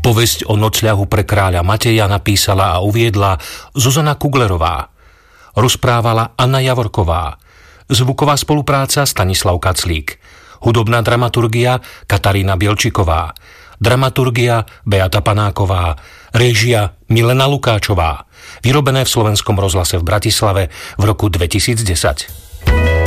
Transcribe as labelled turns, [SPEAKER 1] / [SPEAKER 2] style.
[SPEAKER 1] Povesť o nocľahu pre kráľa Mateja napísala a uviedla Zuzana Kuglerová. Rozprávala Anna Javorková. Zvuková spolupráca Stanislav Kaclík. Hudobná dramaturgia Katarína Bielčiková. Dramaturgia Beata Panáková. Réžia Milena Lukáčová. Vyrobené v Slovenskom rozhlase v Bratislave v roku 2010.